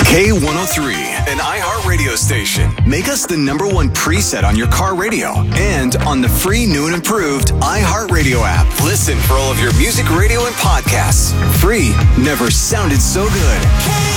K103, an iHeartRadio station. Make us the #1 preset on your car radio and on the free new and improved iHeartRadio app. Listen for all of your music, radio, and podcasts. Free never sounded so good.